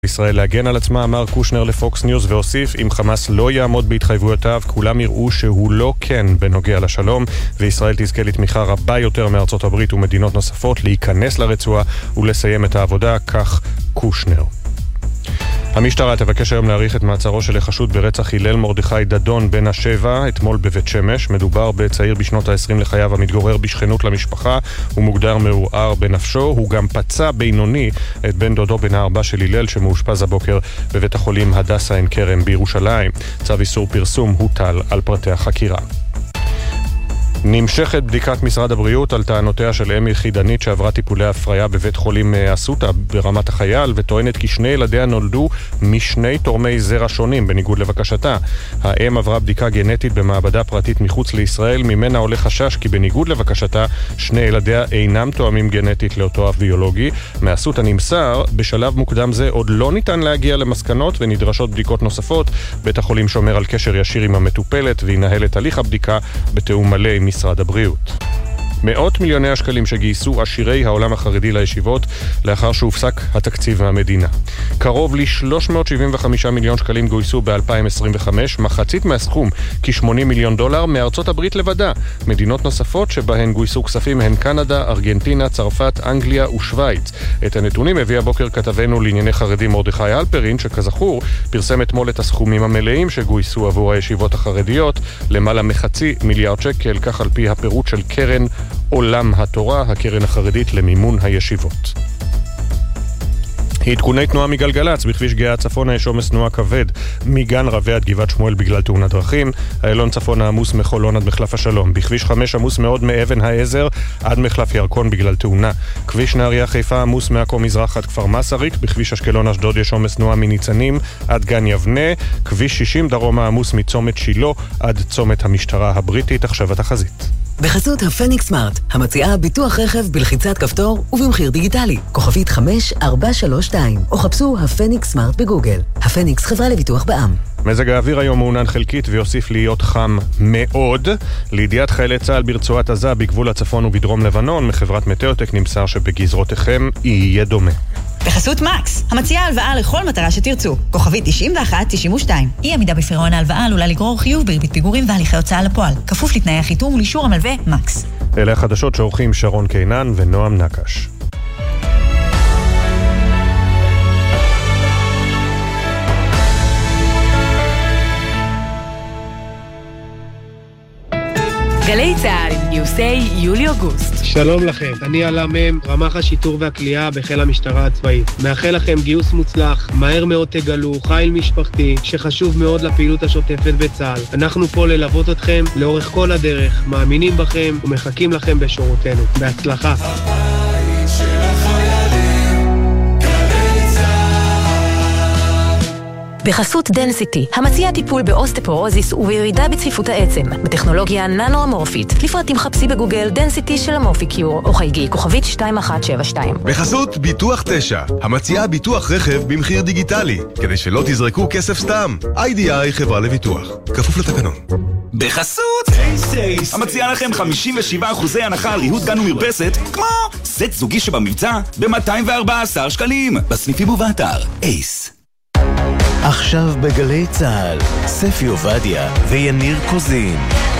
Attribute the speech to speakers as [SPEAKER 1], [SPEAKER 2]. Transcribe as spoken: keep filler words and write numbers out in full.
[SPEAKER 1] ישראל להגן על עצמה, אמר קושנר לפוקס ניוז והוסיף, אם חמאס לא יעמוד בהתחייבויותיו, כולם יראו שהוא לא כן בנוגע לשלום, וישראל תזכה לתמיכה רבה יותר מארצות הברית ומדינות נוספות להיכנס לרצועה ולסיים את העבודה, כך קושנר. המשטרה תבקש היום להאריך את מעצרו של החשוד ברצח הלל מרדכי דדון בן השבע, אתמול בבית שמש. מדובר בצעיר בשנות ה-עשרים לחייו המתגורר בשכנות למשפחה, הוא מוגדר מעורער בנפשו, הוא גם פצע בינוני את בן דודו בן הארבע של הלל שמאושפז הבוקר בבית החולים הדסה עין כרם בירושלים. צו איסור פרסום הוטל על פרטי החקירה. נמשכת בדיקת משרד הבריאות על טענותיה של אם יחידנית שעברה טיפולי הפריה בבית חולים אסותא ברמת החייל, וטוענת כי שני ילדיה נולדו משני תורמי זרע שונים בניגוד לבקשתה. האם עברה בדיקה גנטית במעבדה פרטית מחוץ לישראל, ממנה עולה חשש כי בניגוד לבקשתה שני ילדיה אינם תואמים גנטית לאותו אב ביולוגי. מאסותא נמסר, בשלב מוקדם זה עוד לא ניתן להגיע למסקנות ונדרשות בדיקות נוספות. בית החולים שומר על קשר ישיר עם המטופלת וינהל את הליך הבדיקה בתיאום מלא עם משרד הבריאות. מאות מיליוני השקלים שגייסו עשירי העולם החרדי לישיבות לאחר שהופסק התקציב מהמדינה. קרוב ל-שלוש מאות שבעים וחמישה מיליון שקלים גויסו ב-אלפיים עשרים וחמש, מחצית מהסכום, כ-שמונים מיליון דולר, מארצות הברית לבדה. מדינות נוספות שבהן גויסו כספים הן קנדה, ארגנטינה, צרפת, אנגליה ושוויץ. את הנתונים הביא הבוקר כתבנו לענייני חרדים מרדכי אלפרין, שכזכור פרסם אתמול את הסכומים המלאים שגויסו עבור הישיבות החרדיות, למעלה מחצי מיליארד שקל, כך על פי הפירוט של קרן עולם התורה, הקרן החרדית למימון הישיבות. עדכוני תנועה מגלגלץ, בכביש גאה צפונה יש עומס תנועה כבד מגן רבי עד גבעת שמואל בגלל תאונת דרכים. איילון צפונה עמוס מחולון עד מחלף השלום. בכביש חמש עמוס מאוד מאבן העזר עד מחלף ירקון בגלל תאונה. כביש נהריה חיפה עמוס מעכו מזרח עד כפר מסריק. בכביש אשקלון אשדוד יש עומס תנועה מניצנים עד גן יבנה. כביש שישים דרומה עמוס מצומת שילה עד צומת המשטרה הבריטית. עכשיו התחזית.
[SPEAKER 2] בחסות הפניקס סמארט, המציעה ביטוח רכב בלחיצת כפתור ובמחיר דיגיטלי. כוכבית חמש ארבע שלוש שתיים, או חפשו הפניקס סמארט בגוגל. הפניקס חברה לביטוח בע"מ.
[SPEAKER 1] מזג האוויר היום מעונן חלקית ויוסיף להיות חם מאוד. לידיעת חיילי צה"ל ברצועת עזה בגבול הצפון ובדרום לבנון, מחברת מטאוטק נמסר שבגזרותיכם יהיה דומה.
[SPEAKER 3] בחסות מקס, המציעה הלוואה לכל מטרה שתרצו. כוכבית תשעים ואחת תשעים ושתיים. אי עמידה בפירעון ההלוואה עלולה לגרור חיוב בריבית פיגורים והליכי הוצאה לפועל. כפוף לתנאי החיתום ולאישור המלווה מקס.
[SPEAKER 1] אלה החדשות שעורכים שרון קינן ונועם נקש.
[SPEAKER 4] גלי צה"ל, גיוסי יולי-אוגוסט.
[SPEAKER 5] שלום לכם, אני אל"מ, רמ"ח השיטור והכלייה בחיל המשטרה הצבאית. מאחל לכם גיוס מוצלח, מהר מאוד תגלו חיל משפחתי שחשוב מאוד לפעילות השוטפת בצה"ל. אנחנו פה ללוות אתכם לאורך כל הדרך, מאמינים בכם ומחכים לכם בשורותינו. בהצלחה.
[SPEAKER 4] בחסות דנסיטי, המציע טיפול באוסטפורוזיס ובירידה בצפיפות העצם, בטכנולוגיה ננו-אמורפית. לפרטים חפשי בגוגל דנסיטי של אמורפיקיור, או חייגי כוכבית שתיים אחת שבע שתיים.
[SPEAKER 6] בחסות ביטוח תשע, המציעה ביטוח רכב במחיר דיגיטלי, כדי שלא תזרקו כסף סתם. איי די איי חברה לביטוח, כפוף לתקנון.
[SPEAKER 7] בחסות אייס, המציעה לכם חמישים ושבעה אחוזי הנחה על ריהוט גן ומרפסת, כמו סט זוגי שבמבצע ב-מאתיים וארבע עשרה שקלים, בסניפים ובאתר אייס.
[SPEAKER 8] עכשיו בגלי צה"ל, ספי עובדיה ויניר קוזין.